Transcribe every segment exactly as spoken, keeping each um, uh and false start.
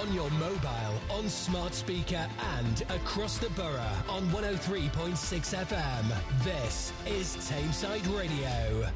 on your mobile, on smart speaker and across the borough on one oh three point six F M. This is Tameside Radio.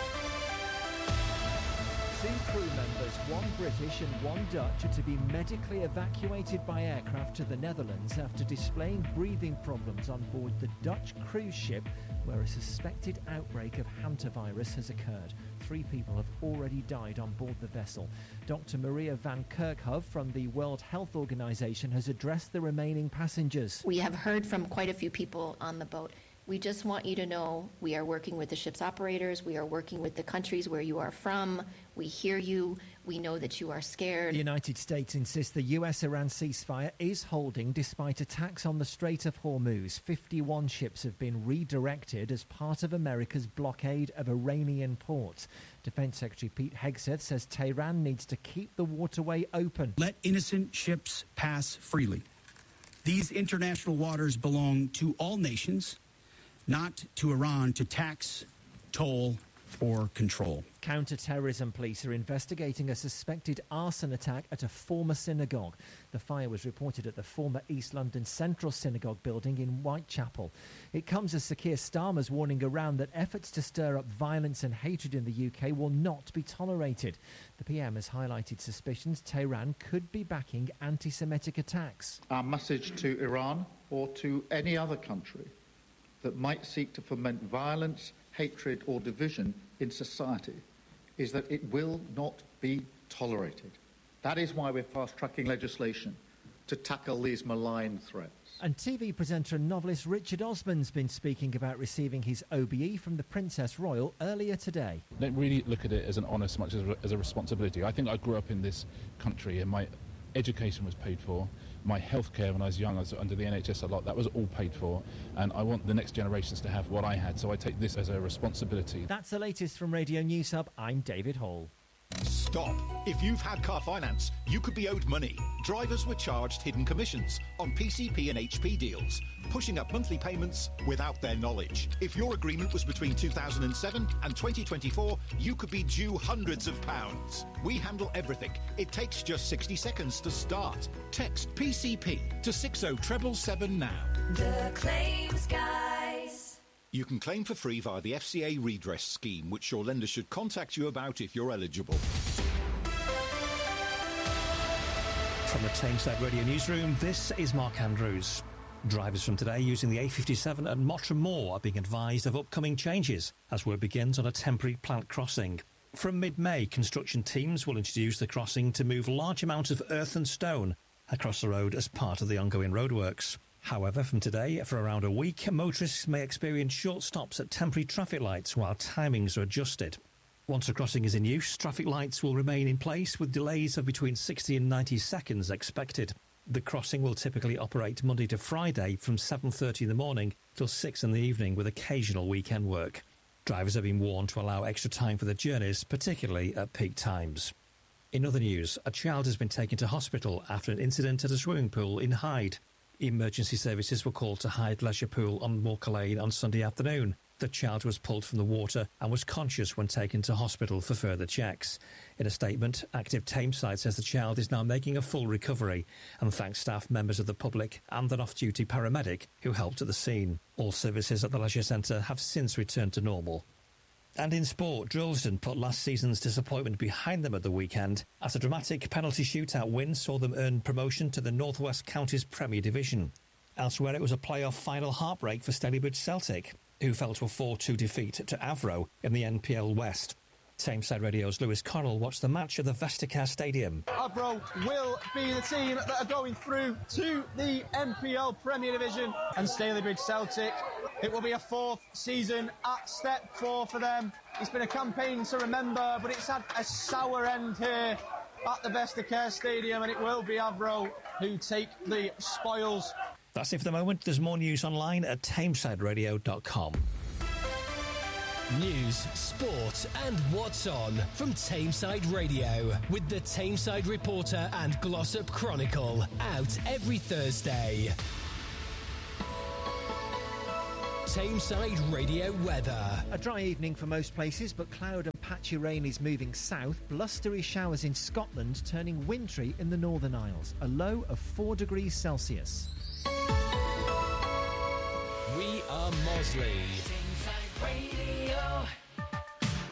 Two crew members, one British and one Dutch, are to be medically evacuated by aircraft to the Netherlands after displaying breathing problems on board the Dutch cruise ship where a suspected outbreak of hantavirus has occurred. Three people have already died on board the vessel. Doctor Maria van Kerkhove from the World Health Organization has addressed the remaining passengers. We have heard from quite a few people on the boat. We just want you to know we are working with the ship's operators. We are working with the countries where you are from. We hear you. We know that you are scared. The United States insists the U S-Iran ceasefire is holding despite attacks on the Strait of Hormuz. fifty-one ships have been redirected as part of America's blockade of Iranian ports. Defence Secretary Pete Hegseth says Tehran needs to keep the waterway open. Let innocent ships pass freely. These international waters belong to all nations, not to Iran to tax, toll, or control. Counter-terrorism police are investigating a suspected arson attack at a former synagogue. The fire was reported at the former East London Central Synagogue building in Whitechapel. It comes as Sir Keir Starmer's warning around that efforts to stir up violence and hatred in the U K will not be tolerated. The P M has highlighted suspicions Tehran could be backing anti-Semitic attacks. Our message to Iran or to any other country that might seek to foment violence, hatred or division in society is that it will not be tolerated. That is why we're fast-tracking legislation to tackle these malign threats. And T V presenter and novelist Richard Osman's been speaking about receiving his O B E from the Princess Royal earlier today. Don't really look at it as an honour so much as a, as a responsibility. I think I grew up in this country and my education was paid for. My healthcare when I was young, I was under the N H S a lot, that was all paid for, and I want the next generations to have what I had, so I take this as a responsibility. That's the latest from Radio News Hub. I'm David Hall. Stop. If you've had car finance, you could be owed money. Drivers were charged hidden commissions on P C P and H P deals, pushing up monthly payments without their knowledge. If your agreement was between two thousand seven and twenty twenty-four, you could be due hundreds of pounds. We handle everything. It takes just sixty seconds to start. Text P C P to six oh seven seven now. The Claims Guys. You can claim for free via the F C A redress scheme, which your lender should contact you about if you're eligible. From the Tameside Radio Newsroom, this is Mark Andrews. Drivers from today using the A fifty-seven at Mottram Moor are being advised of upcoming changes as work begins on a temporary plant crossing. From mid-May, construction teams will introduce the crossing to move large amounts of earth and stone across the road as part of the ongoing roadworks. However, from today, for around a week, motorists may experience short stops at temporary traffic lights while timings are adjusted. Once the crossing is in use, traffic lights will remain in place with delays of between sixty and ninety seconds expected. The crossing will typically operate Monday to Friday from seven thirty in the morning till six in the evening with occasional weekend work. Drivers have been warned to allow extra time for the journeys, particularly at peak times. In other news, a child has been taken to hospital after an incident at a swimming pool in Hyde. Emergency services were called to Hyde Leisure Pool on Walker Lane on Sunday afternoon. The child was pulled from the water and was conscious when taken to hospital for further checks. In a statement, Active Tameside says the child is now making a full recovery and thanks staff, members of the public and an off-duty paramedic who helped at the scene. All services at the leisure centre have since returned to normal. And in sport, Drillsden put last season's disappointment behind them at the weekend as a dramatic penalty shootout win saw them earn promotion to the North West Counties Premier Division. Elsewhere, it was a playoff final heartbreak for Stalybridge Celtic, who fell to a four two defeat to Avro in the N P L West. Tameside Radio's Lewis Connell watched the match at the Vesticare Stadium. Avro will be the team that are going through to the N P L Premier Division, and Stalybridge Celtic, it will be a fourth season at step four for them. It's been a campaign to remember, but it's had a sour end here at the Vesticare Stadium, and it will be Avro who take the spoils. That's it for the moment. There's more news online at tameside radio dot com. News, sport and what's on from Tameside Radio with the Tameside Reporter and Glossop Chronicle, out every Thursday. Tameside Radio weather. A dry evening for most places, but cloud and patchy rain is moving south. Blustery showers in Scotland, turning wintry in the Northern Isles. A low of four degrees Celsius. We are Mosley. Tameside Radio.